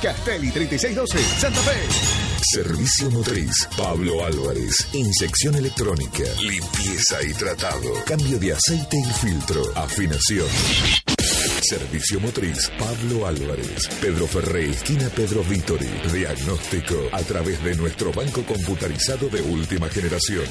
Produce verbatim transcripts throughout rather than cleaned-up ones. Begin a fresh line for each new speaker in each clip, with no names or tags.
Castelli treinta y seis doce, Santa Fe.
Servicio Motriz Pablo Álvarez. Inyección electrónica, limpieza y tratado, cambio de aceite y filtro, afinación. Servicio Motriz Pablo Álvarez. Pedro Ferré, esquina Pedro Vítori. Diagnóstico a través de nuestro banco computarizado de última generación.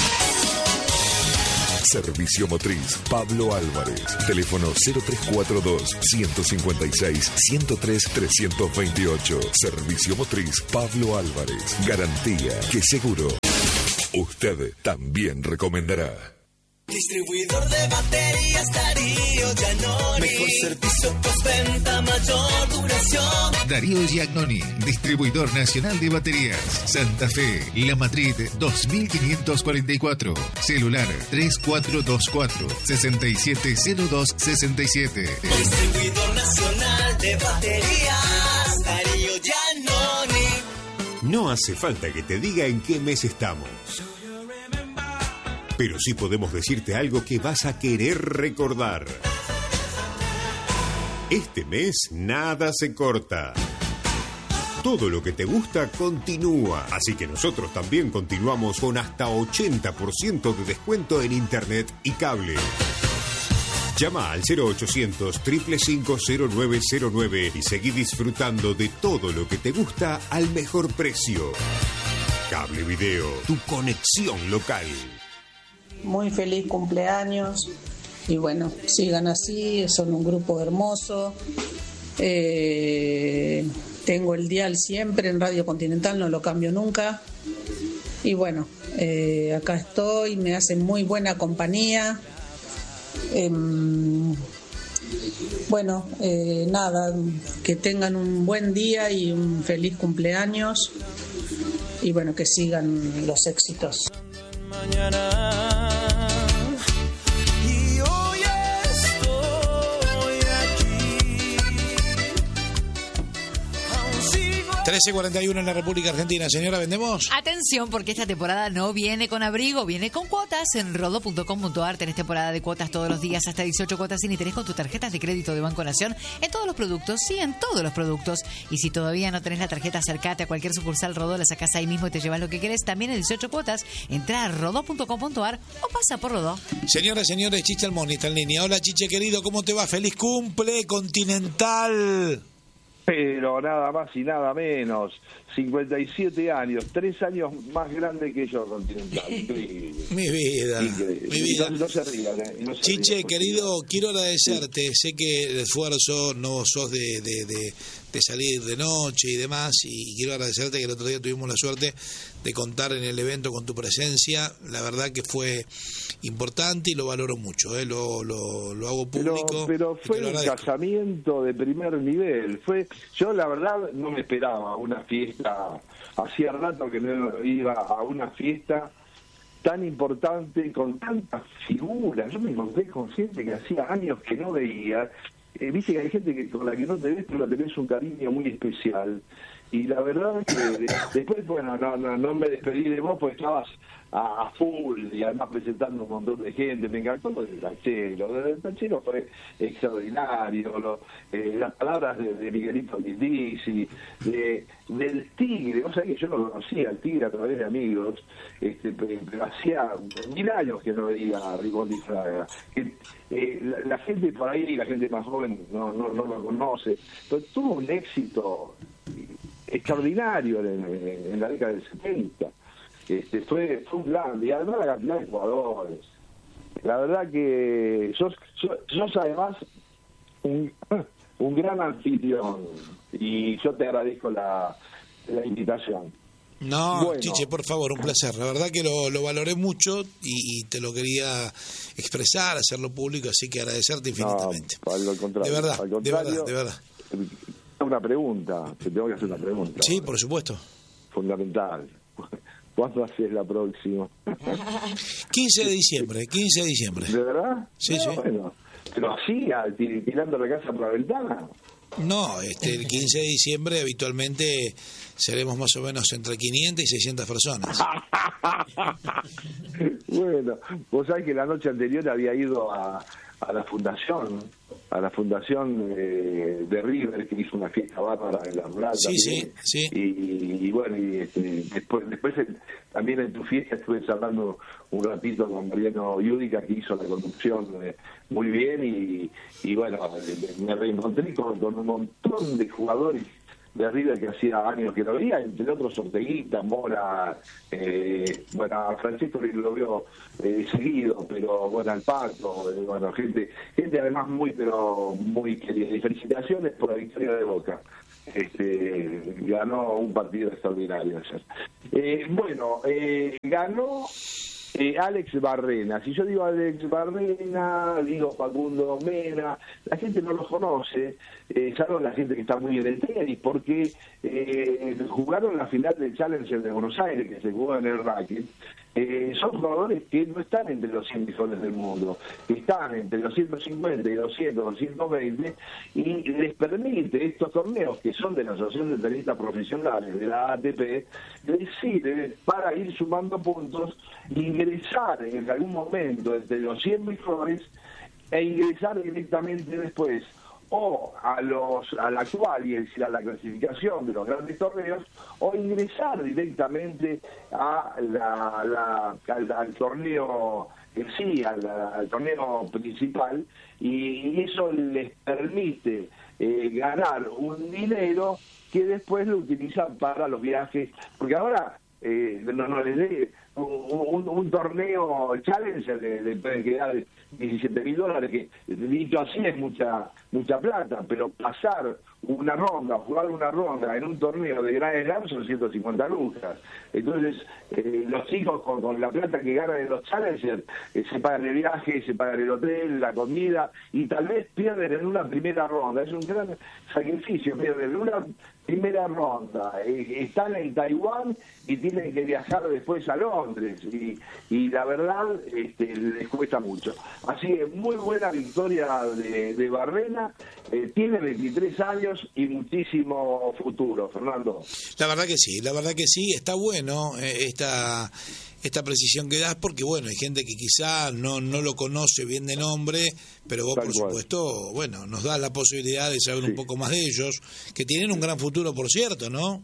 Servicio Motriz Pablo Álvarez. Teléfono cero tres cuatro dos, uno cinco seis, uno cero tres, tres dos ocho. Servicio Motriz Pablo Álvarez. Garantía que seguro usted también recomendará.
Distribuidor de baterías Darío Giannoni. Mejor servicio postventa, mayor duración.
Darío Giannoni, distribuidor nacional de baterías. Santa Fe, La Madrid dos mil quinientos cuarenta y cuatro. Celular tres cuatro dos cuatro, seis siete cero dos seis siete.
Distribuidor nacional de baterías Darío Giannoni.
No hace falta que te diga en qué mes estamos, pero sí podemos decirte algo que vas a querer recordar. Este mes nada se corta. Todo lo que te gusta continúa. Así que nosotros también continuamos con hasta ochenta por ciento de descuento en internet y cable. Llama al cero ochocientos, cinco cinco cinco, cero nueve cero nueve y seguí disfrutando de todo lo que te gusta al mejor precio. Cable Video, tu conexión local.
Muy feliz cumpleaños y bueno, sigan así, son un grupo hermoso. Eh, tengo el dial siempre en Radio Continental, no lo cambio nunca. Y bueno, eh, acá estoy, me hacen muy buena compañía. Eh, bueno, eh, nada, que tengan un buen día y un feliz cumpleaños. Y bueno, que sigan los éxitos.
Mañana y hoy estoy aquí.
trece cuarenta y uno en la República Argentina. Señora, ¿vendemos?
Atención, porque esta temporada no viene con abrigo, viene con cuotas. En rodo punto com punto ar tenés temporada de cuotas todos los días, hasta dieciocho cuotas sin interés con tus tarjetas de crédito de Banco Nación en todos los productos, sí, en todos los productos. Y si todavía no tenés la tarjeta, acercate a cualquier sucursal Rodó, la sacás ahí mismo y te llevas lo que querés. También en dieciocho cuotas, entrá a rodo punto com punto ar o pasa por Rodó.
Señoras, señores, Chiche Almoni está en línea. Hola, Chiche querido, ¿cómo te va? ¡Feliz cumple, Continental!
Pero nada más y nada menos, cincuenta y siete años, tres años más grande que yo, Continental. Increíble.
Mi vida,
Increíble.
mi vida.
No, no se rían, eh, no se
Chiche,
rían,
querido, quiero agradecerte. Sí. Sé que el esfuerzo, no sos de, de, de, de salir de noche y demás, y quiero agradecerte que el otro día tuvimos la suerte de contar en el evento con tu presencia. La verdad que fue importante y lo valoro mucho, ¿eh? lo, lo, lo hago público.
Pero, pero fue un casamiento de primer nivel. Fue, yo la verdad no me esperaba una fiesta, hacía rato que no iba a una fiesta tan importante, con tantas figuras. Yo me encontré con gente que hacía años que no veía. Eh, Viste que hay gente que con la que no te ves, pero tenés un cariño muy especial. Y la verdad es que de, después, bueno, no, no, no me despedí de vos porque estabas a, a full y además presentando un montón de gente. Me encantó lo del Tachero. Lo del Tachero fue extraordinario. Lo, eh, las palabras de, de Miguelito Lindisi, de, del Tigre. O sea que yo no conocía al Tigre a través de amigos, este, pero, pero hacía mil años que no veía a Rigondi Fraga. Que, eh, la, la gente por ahí, la gente más joven no, no, no lo conoce, pero tuvo un éxito extraordinario en, en, en la década del setenta. Este, fue, fue un grande, y además la cantidad de jugadores. La verdad que sos, sos, sos además un, un gran anfitrión, y yo te agradezco la, la invitación.
No,
bueno.
Chiche, por favor, un placer. La verdad que lo, lo valoré mucho y, y te lo quería expresar, hacerlo público, así que agradecerte infinitamente.
No, al contrario,
de verdad,
al contrario,
de verdad, de verdad.
Una pregunta, te tengo que hacer una pregunta.
Sí, por supuesto.
Fundamental. ¿Cuándo haces la próxima?
quince de diciembre, quince de diciembre.
¿De verdad?
Sí,
no,
sí.
Bueno, pero así, tirando la casa por la ventana.
No, este, el quince de diciembre habitualmente seremos más o menos entre quinientas y seiscientas personas.
Bueno, vos sabés que la noche anterior había ido a, a la fundación a la fundación eh, de River, que hizo una fiesta bárbara en La Plata.
Sí, sí, sí.
Y, y bueno, y este, después, después el, también en tu fiesta estuve charlando un ratito con Mariano Yudica, que hizo la conducción eh, muy bien, y, y bueno, me reencontré con, con un montón de jugadores de River que hacía años que no veía, entre otros Orteguita, Mora, eh, bueno, a Francisco lo veo eh, seguido, pero bueno, al Paco, eh, bueno, gente, gente además muy, pero muy querida. Y felicitaciones por la victoria de Boca. Este, ganó un partido extraordinario ayer. Eh, bueno, eh, ganó eh, Alex Barrena. Si yo digo Alex Barrena, digo Facundo Mena, la gente no los conoce, eh, salvo la gente que está muy en el tenis, porque eh, jugaron la final del Challenger de Buenos Aires, que se jugó en el racket. Eh, son jugadores que no están entre los cien mejores del mundo, que están entre los ciento cincuenta y doscientos, doscientos veinte, y les permite estos torneos, que son de la Asociación de Tenistas Profesionales, de la A T P, les sirve para ir sumando puntos, ingresar en algún momento entre los cien mejores e ingresar directamente después o a los a la actual, y es decir, a la clasificación de los grandes torneos, o ingresar directamente a la, la al, al torneo en sí, al, al torneo principal, y eso les permite eh, ganar un dinero que después lo utilizan para los viajes, porque ahora eh, no, no les dé un, un, un torneo Challenger le, le pueden quedar diecisiete mil dólares, que dicho así es mucha mucha plata, pero pasar una ronda, jugar una ronda en un torneo de Grand Slam son ciento cincuenta lucas. Entonces, eh, los chicos con, con la plata que ganan en los Challengers eh, se pagan el viaje, se pagan el hotel, la comida, y tal vez pierden en una primera ronda. Es un gran sacrificio, pierden en una primera ronda. Eh, están en Taiwán y tienen que viajar después a Londres, y, y la verdad este, les cuesta mucho. Así que muy buena victoria de, de Barrena, eh, tiene veintitrés años y muchísimo futuro, Fernando.
La verdad que sí, la verdad que sí, está bueno eh, esta esta precisión que das, porque bueno, hay gente que quizá no no lo conoce bien de nombre, pero vos,
Tal
por
cual.
supuesto, bueno, nos das la posibilidad de saber
Sí.
un poco más de ellos, que tienen un gran futuro, por cierto, ¿no?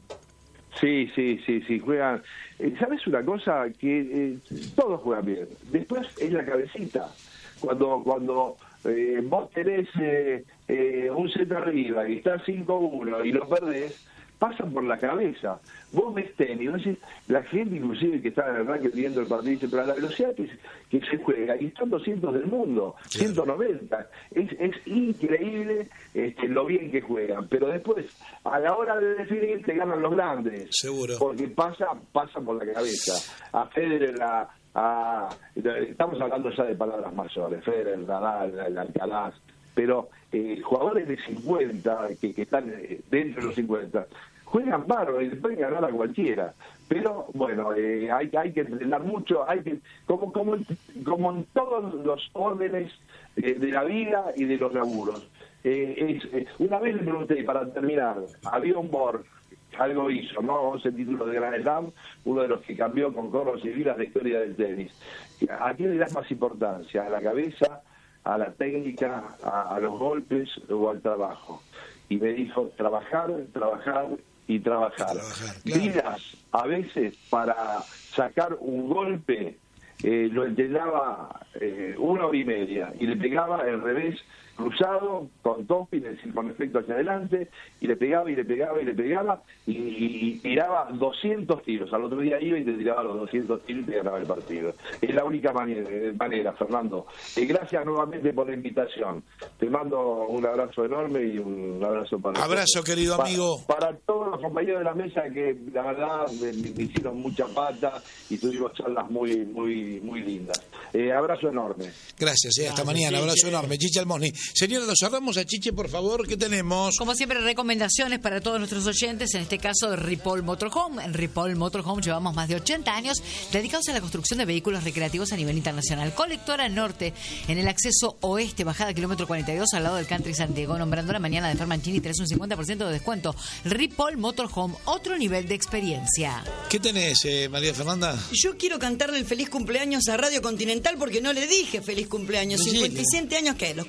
Sí, sí, sí, sí, juegan. Eh, ¿Sabes una cosa? Que eh, todos juegan bien. Después es la cabecita. Cuando cuando eh, vos tenés eh, eh, un set arriba y estás cinco uno y lo perdés, pasan por la cabeza. Vos ves tenis, vos decís, la gente inclusive que está en el racket viendo el partido dice, pero a la velocidad que, que se juega, y están doscientos del mundo, ciento noventa, es, es increíble este, lo bien que juegan, pero después, a la hora de definir, te ganan los grandes.
Seguro.
Porque pasa, pasa por la cabeza. A Federer, a, a, estamos hablando ya de palabras mayores, Federer, Nadal, el Alcaraz, pero eh, jugadores de cincuenta, que, que están eh, dentro de los cincuenta, juegan bárbaro y le pueden ganar a cualquiera. Pero bueno, eh, hay, hay que entrenar mucho, hay que como como, como en todos los órdenes eh, de la vida y de los laburos. Eh, es, eh, una vez le pregunté, para terminar, a Bjorn Borg, algo hizo, ¿no? once títulos de Grand Slam, uno de los que cambió con Corros y Vilas la historia del tenis. ¿A quién le das más importancia? ¿A la cabeza, a la técnica, a, a los golpes o al trabajo? Y me dijo, trabajar, trabajar y trabajar.
Trabajar, claro.
Vilas, a veces, para sacar un golpe, eh, lo entrenaba eh, una hora y media, y le pegaba el revés cruzado, con toping, es decir, con efecto hacia adelante, y le pegaba y le pegaba y le pegaba, y, y, y tiraba doscientos tiros. Al otro día iba y te tiraba los doscientos tiros y te ganaba el partido. Es la única manera, manera Fernando. Y gracias nuevamente por la invitación. Te mando un abrazo enorme y un abrazo para
Abrazo,
todos.
querido
Pa-
amigo.
Para todos los compañeros de la mesa que la verdad me, me hicieron mucha pata y tuvimos charlas muy muy muy lindas. Eh, abrazo enorme.
Gracias, eh, hasta
Gracias,
mañana, abrazo
Chiche.
enorme. Chiche Almoni. Señora, lo cerramos a Chiche, por favor, ¿qué tenemos?
Como siempre, recomendaciones para todos nuestros oyentes, en este caso de Ripoll Motorhome. En Ripoll Motorhome llevamos más de ochenta años dedicados a la construcción de vehículos recreativos a nivel internacional. Colectora Norte, en el acceso oeste, bajada kilómetro cuarenta y dos, al lado del Country San Diego, nombrando la mañana de Fermanchini, tenés un cincuenta por ciento de descuento. Ripoll Motorhome, otro nivel de experiencia.
¿Qué tenés, eh, María Fernanda?
Yo quiero cantarle el feliz cumpleaños a Radio Continental porque no le dije feliz cumpleaños.
Decile.
cincuenta y siete años que los cumpla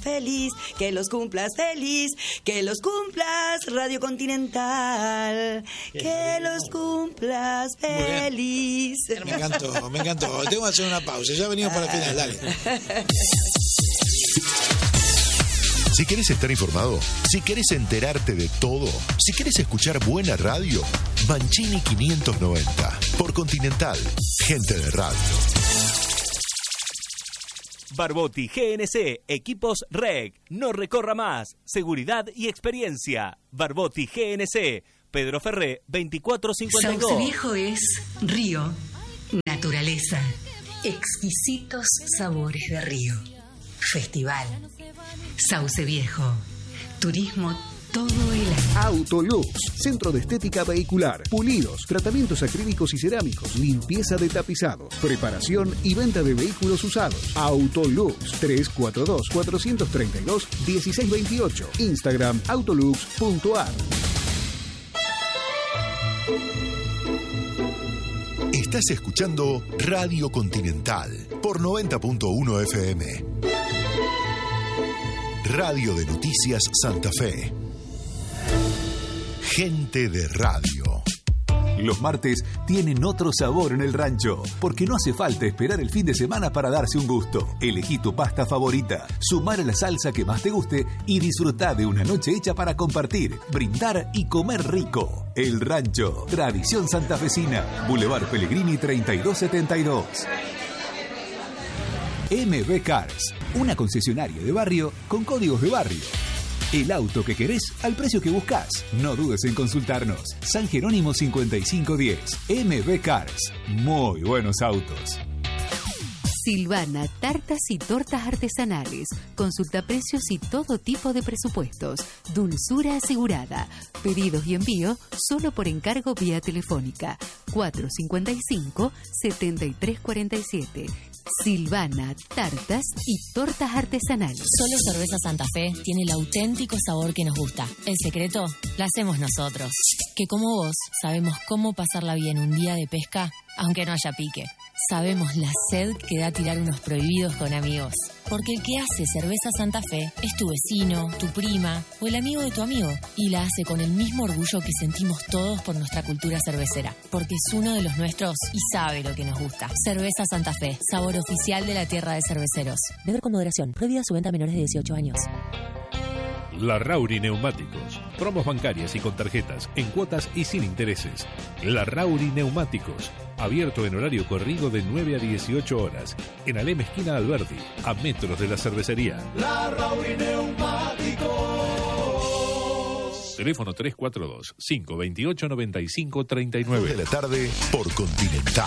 feliz, que los cumplas feliz, que los cumplas Radio Continental, que los cumplas feliz.
Me encantó, me encantó. Tengo que hacer una pausa, ya venimos para el final, dale.
Si querés estar informado, si querés enterarte de todo, si querés escuchar buena radio, Mancini quinientos noventa, por Continental, gente de radio.
Barbotti G N C, equipos R E C, no recorra más, seguridad y experiencia. Barbotti G N C, Pedro Ferré, veinticuatro cincuenta y dos.
Sauce Viejo es río, naturaleza, exquisitos sabores de río, festival. Sauce Viejo, turismo todo el año.
Autolux, centro de estética vehicular, pulidos, tratamientos acrílicos y cerámicos, limpieza de tapizados, preparación y venta de vehículos usados. Autolux, tres cuatro dos, cuatro tres dos, uno seis dos ocho. Instagram, autolux punto a r.
Estás escuchando Radio Continental por noventa punto uno F M. Radio de Noticias Santa Fe. Gente de radio.
Los martes tienen otro sabor en el rancho, porque no hace falta esperar el fin de semana para darse un gusto. Elegí tu pasta favorita, sumar a la salsa que más te guste y disfrutar de una noche hecha para compartir, brindar y comer rico. El Rancho, tradición santafesina, Boulevard Pellegrini treinta y dos setenta y dos. M B Cars, una concesionaria de barrio con códigos de barrio. El auto que querés al precio que buscas. No dudes en consultarnos. San Jerónimo cincuenta y cinco diez. M B Cars. Muy buenos autos.
Silvana, tartas y tortas artesanales. Consulta precios y todo tipo de presupuestos. Dulzura asegurada. Pedidos y envío solo por encargo vía telefónica. cuatro cincuenta y cinco, setenta y tres cuarenta y siete. Silvana, tartas y tortas artesanales.
Solo Cerveza Santa Fe tiene el auténtico sabor que nos gusta. El secreto lo hacemos nosotros, que como vos sabemos cómo pasarla bien un día de pesca, aunque no haya pique. Sabemos la sed que da tirar unos prohibidos con amigos. Porque el que hace Cerveza Santa Fe es tu vecino, tu prima o el amigo de tu amigo. Y la hace con el mismo orgullo que sentimos todos por nuestra cultura cervecera. Porque es uno de los nuestros y sabe lo que nos gusta. Cerveza Santa Fe, sabor oficial de la tierra de cerveceros.
Beber con moderación. Prohibida su venta a menores de dieciocho años.
Larrauri Neumáticos. Promos bancarias y con tarjetas, en cuotas y sin intereses. Larrauri Neumáticos. Abierto en horario corrido de nueve a dieciocho horas. En Alem esquina Alberdi, a metros de la cervecería.
Larrauri Neumáticos.
Teléfono tres cuatro dos, cinco dos ocho, nueve cinco tres nueve.
De la tarde por Continental.